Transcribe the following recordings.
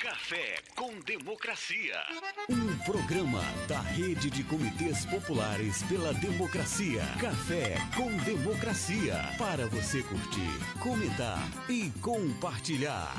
Café com Democracia. Um programa da Rede de Comitês Populares pela Democracia. Café com Democracia. Para você curtir, comentar e compartilhar.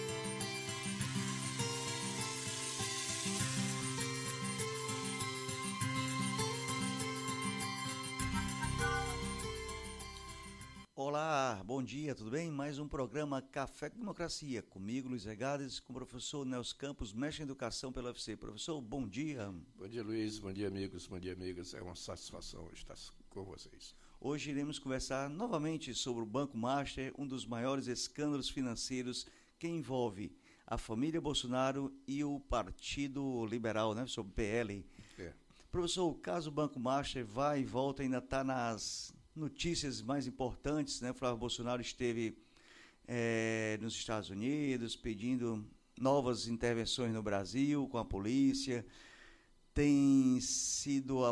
Olá, bom dia, tudo bem? Mais um programa Café com Democracia, comigo, Luiz Regades, com o professor Nelson Campos, mestre em Educação pela UFC. Professor, bom dia. Bom dia, Luiz, bom dia, amigos, bom dia, amigas. É uma satisfação estar com vocês. Hoje iremos conversar novamente sobre o Banco Master, um dos maiores escândalos financeiros que envolve a família Bolsonaro e o Partido Liberal, né? Sobre o PL. Professor, o caso Banco Master vai e volta, ainda está nas notícias mais importantes, né? O Flávio Bolsonaro esteve nos Estados Unidos pedindo novas intervenções no Brasil com a polícia, tem sido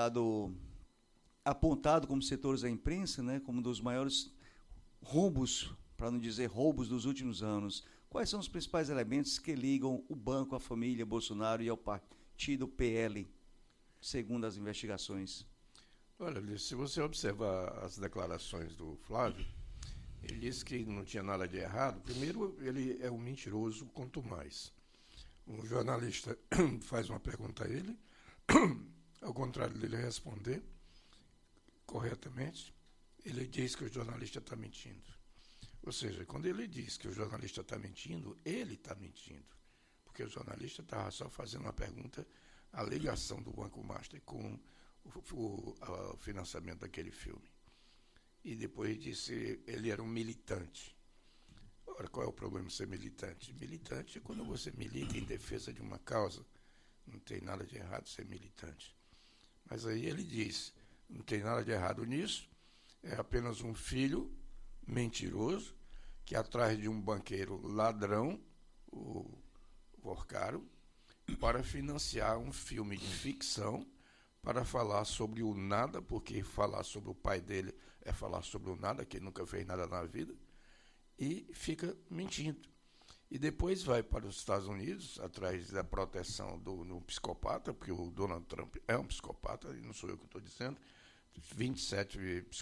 apontado como setores da imprensa, né? Como um dos maiores roubos, para não dizer roubos, dos últimos anos. Quais são os principais elementos que ligam o banco à família Bolsonaro e ao partido PL, segundo as investigações? Olha, se você observar as declarações do Flávio, ele disse que não tinha nada de errado. Primeiro, ele é um mentiroso quanto mais. Um jornalista faz uma pergunta a ele, ao contrário dele responder corretamente, ele diz que o jornalista está mentindo. Ou seja, quando ele diz que o jornalista está mentindo, ele está mentindo. Porque o jornalista estava só fazendo uma pergunta, a ligação do Banco Master com o financiamento daquele filme. E depois disse ele era um militante. Ora, qual é o problema de ser militante? Militante é quando você milita em defesa de uma causa. Não tem nada de errado ser militante. Mas aí ele diz, não tem nada de errado nisso, é apenas um filho mentiroso que atrás de um banqueiro ladrão, o Vorcaro, para financiar um filme de ficção, para falar sobre o nada, porque falar sobre o pai dele é falar sobre o nada, que ele nunca fez nada na vida, e fica mentindo. E depois vai para os Estados Unidos, atrás da proteção do psicopata, porque o Donald Trump é um psicopata, e não sou eu que estou dizendo, 27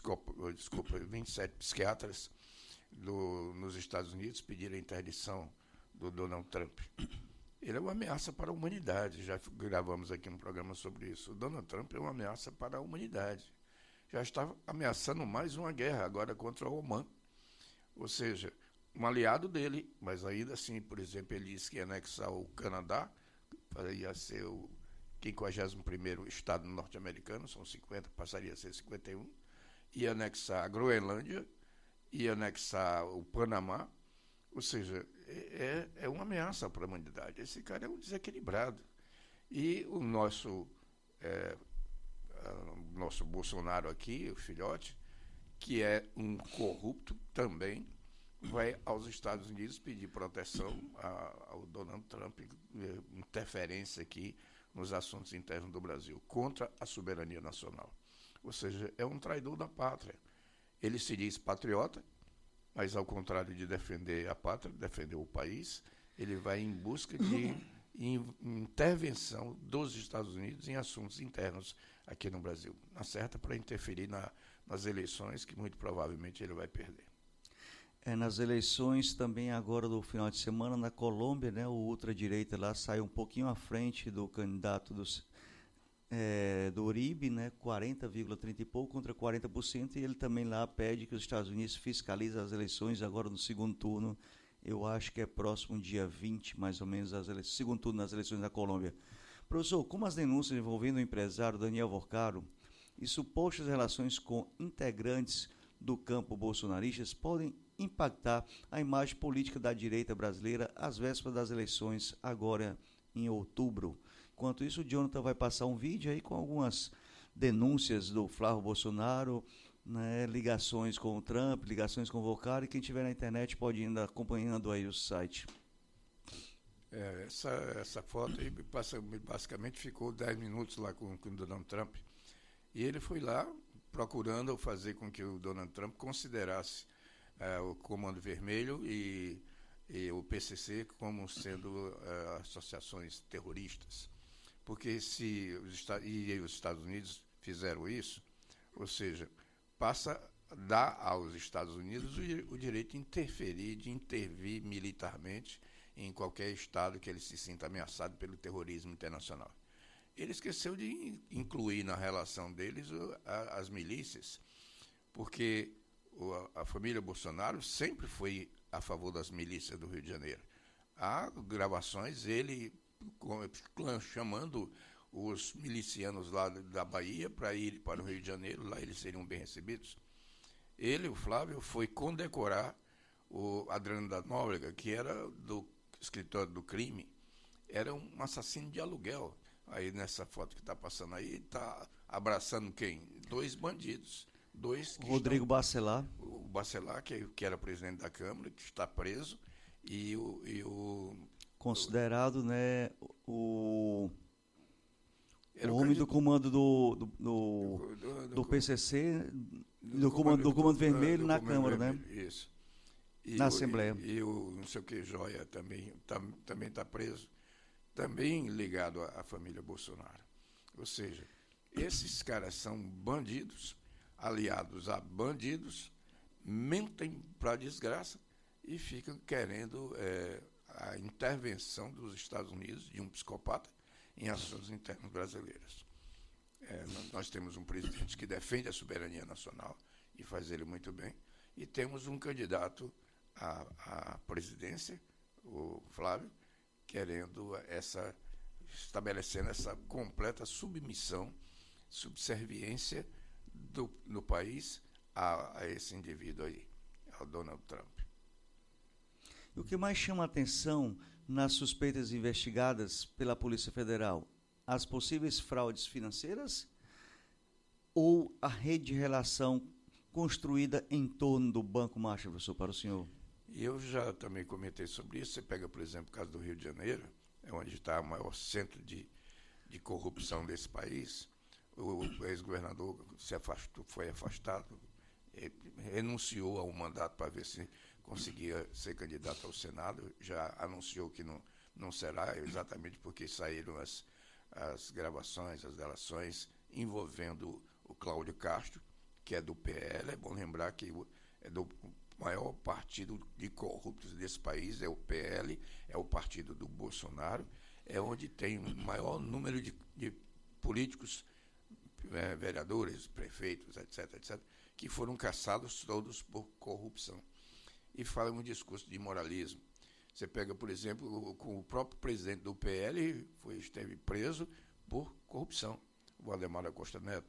psiquiatras nos Estados Unidos pediram a interdição do Donald Trump. Ele é uma ameaça para a humanidade, já gravamos aqui um programa sobre isso. O Donald Trump é uma ameaça para a humanidade. Já está ameaçando mais uma guerra agora contra o Oman. Ou seja, um aliado dele, mas ainda assim, por exemplo, ele disse que ia anexar o Canadá, ia ser o 51º estado norte-americano, são 50, passaria a ser 51, ia anexar a Groenlândia, ia anexar o Panamá. Ou seja, é uma ameaça para a humanidade. Esse cara é um desequilibrado. E o nosso Bolsonaro aqui, o filhote, que é um corrupto também, vai aos Estados Unidos pedir proteção ao Donald Trump, interferência aqui nos assuntos internos do Brasil, contra a soberania nacional. Ou seja, é um traidor da pátria. Ele se diz patriota, mas ao contrário de defender a pátria, defender o país, ele vai em busca de intervenção dos Estados Unidos em assuntos internos aqui no Brasil. Na certa, para interferir nas eleições, que muito provavelmente ele vai perder. Nas eleições também agora do final de semana, na Colômbia, né, o ultradireita lá saiu um pouquinho à frente do candidato do Uribe, né, 40,30 e pouco contra 40%, e ele também lá pede que os Estados Unidos fiscalizem as eleições agora no segundo turno. Eu acho que é próximo dia 20, mais ou menos, segundo turno nas eleições da Colômbia. Professor, como as denúncias envolvendo o empresário Daniel Vorcaro e supostas relações com integrantes do campo bolsonaristas podem impactar a imagem política da direita brasileira às vésperas das eleições agora em outubro? Enquanto isso, o Jonathan vai passar um vídeo aí com algumas denúncias do Flávio Bolsonaro, né, ligações com o Trump, ligações com o Vorcaro, e quem tiver na internet pode ir acompanhando aí o site. Essa foto aí basicamente ficou 10 minutos lá com o Donald Trump, e ele foi lá procurando fazer com que o Donald Trump considerasse o Comando Vermelho e e o PCC como sendo associações terroristas. Porque se os Estados Unidos fizeram isso, ou seja, passa a dar aos Estados Unidos o direito de interferir, de intervir militarmente em qualquer estado que ele se sinta ameaçado pelo terrorismo internacional. Ele esqueceu de incluir na relação deles as milícias, porque a família Bolsonaro sempre foi a favor das milícias do Rio de Janeiro. Há gravações, ele chamando os milicianos lá da Bahia para ir para o Rio de Janeiro, lá eles seriam bem recebidos. Ele, o Flávio, foi condecorar o Adriano da Nóbrega, que era do escritório do crime, era um assassino de aluguel. Aí nessa foto que está passando aí, está abraçando quem? 2 bandidos. Rodrigo Bacelar. O Bacelar, que era presidente da Câmara, que está preso, e o considerado, né, o homem do comando do PCC, do comando vermelho na Câmara, né? Isso. Na Assembleia. E o não sei o que, Joia, também está preso, também ligado à família Bolsonaro. Ou seja, esses caras são bandidos, aliados a bandidos, mentem para a desgraça e ficam querendo a intervenção dos Estados Unidos, de um psicopata, em assuntos internos brasileiros. Nós temos um presidente que defende a soberania nacional e faz ele muito bem, e temos um candidato à presidência, o Flávio, estabelecendo essa completa subserviência no país a esse indivíduo aí, ao Donald Trump. E o que mais chama a atenção nas suspeitas investigadas pela Polícia Federal? As possíveis fraudes financeiras ou a rede de relação construída em torno do Banco Marshall, professor, para o senhor? E eu já também comentei sobre isso. Você pega, por exemplo, o caso do Rio de Janeiro, onde está o maior centro de corrupção desse país. O ex-governador foi afastado, renunciou ao mandato para ver se conseguia ser candidato ao Senado, já anunciou que não será, exatamente porque saíram as gravações, as delações envolvendo o Cláudio Castro, que é do PL. É bom lembrar que é do maior partido de corruptos desse país, é o PL, é o partido do Bolsonaro, é onde tem o maior número de políticos, vereadores, prefeitos, etc., que foram caçados todos por corrupção. E fala um discurso de moralismo. Você pega, por exemplo, o próprio presidente do PL esteve preso por corrupção, o Valdemar da Costa Neto.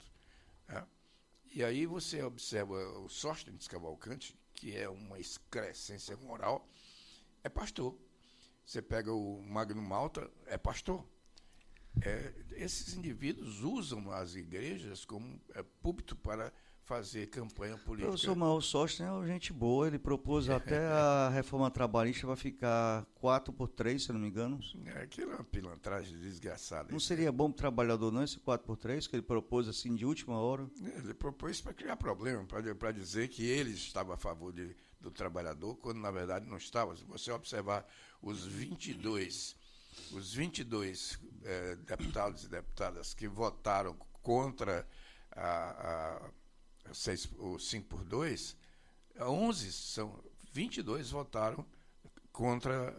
E aí você observa o Sóstenes Cavalcante, que é uma excrescência moral, é pastor. Você pega o Magno Malta, é pastor. Esses indivíduos usam as igrejas como púlpito para fazer campanha política. O professor Mauro Sóstenes é gente boa, ele propôs até a reforma trabalhista vai ficar 4x3, se eu não me engano. Aquilo é uma pilantragem desgraçada. Não seria bom para o trabalhador não, esse 4x3, que ele propôs assim de última hora? Ele propôs para criar problema, para dizer que ele estava a favor do trabalhador, quando na verdade não estava. Se você observar os 22 deputados e deputadas que votaram contra o 5x2, 22 votaram contra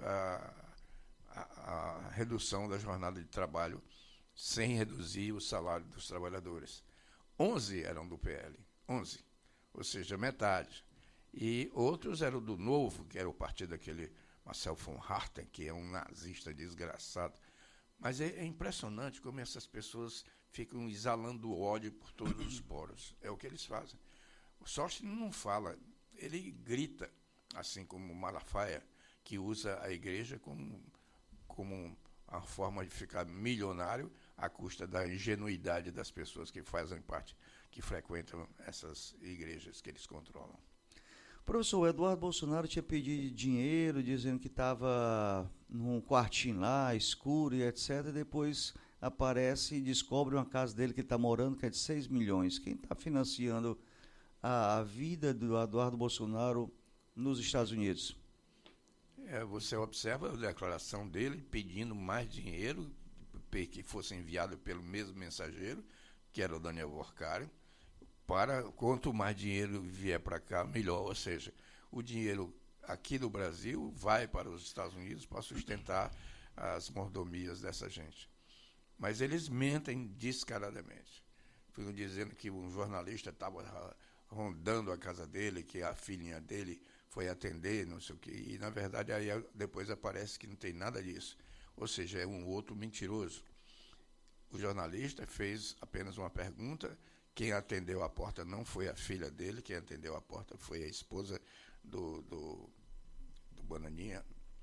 a redução da jornada de trabalho sem reduzir o salário dos trabalhadores. 11 eram do PL, 11, ou seja, metade. E outros eram do Novo, que era o partido daquele Marcel von Harten, que é um nazista desgraçado. Mas é impressionante como essas pessoas ficam exalando ódio por todos os poros. É o que eles fazem. O Sóstenes não fala, ele grita, assim como o Malafaia, que usa a igreja como uma forma de ficar milionário à custa da ingenuidade das pessoas que fazem parte, que frequentam essas igrejas que eles controlam. Professor, o Eduardo Bolsonaro tinha pedido dinheiro, dizendo que estava num quartinho lá, escuro e etc. E depois aparece e descobre uma casa dele que está morando, que é de 6 milhões. Quem está financiando a vida do Eduardo Bolsonaro nos Estados Unidos? Você observa a declaração dele pedindo mais dinheiro que fosse enviado pelo mesmo mensageiro, que era o Daniel Vorcário, para quanto mais dinheiro vier para cá, melhor. Ou seja, o dinheiro aqui do Brasil vai para os Estados Unidos para sustentar as mordomias dessa gente. Mas eles mentem descaradamente. Ficam dizendo que um jornalista estava rondando a casa dele, que a filhinha dele foi atender, não sei o quê. E, na verdade, aí depois aparece que não tem nada disso. Ou seja, é um outro mentiroso. O jornalista fez apenas uma pergunta. Quem atendeu a porta não foi a filha dele, quem atendeu a porta foi a esposa do Bananinha,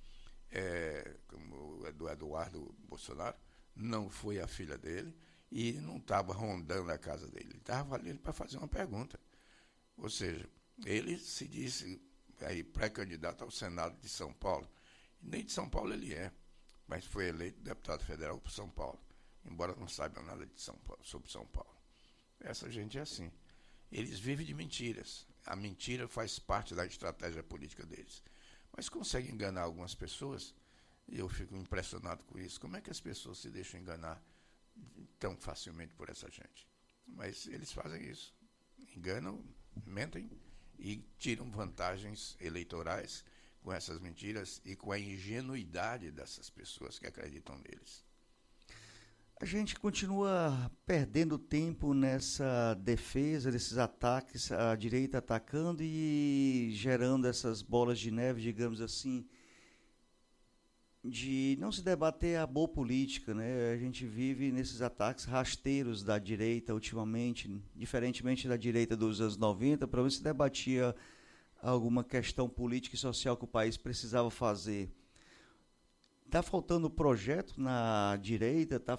do Eduardo Bolsonaro. Não foi a filha dele e não estava rondando a casa dele. Ele estava ali para fazer uma pergunta. Ou seja, ele se disse aí pré-candidato ao Senado de São Paulo. Nem de São Paulo ele mas foi eleito deputado federal por São Paulo, embora não saiba nada de São Paulo, sobre São Paulo. Essa gente é assim. Eles vivem de mentiras. A mentira faz parte da estratégia política deles. Mas conseguem enganar algumas pessoas. E eu fico impressionado com isso. Como é que as pessoas se deixam enganar tão facilmente por essa gente? Mas eles fazem isso. Enganam, mentem e tiram vantagens eleitorais com essas mentiras e com a ingenuidade dessas pessoas que acreditam neles. A gente continua perdendo tempo nessa defesa, desses ataques, a direita atacando e gerando essas bolas de neve, digamos assim, de não se debater a boa política, né? A gente vive nesses ataques rasteiros da direita ultimamente, diferentemente da direita dos anos 90, para ver se debatia alguma questão política e social que o país precisava fazer. Está faltando projeto na direita, está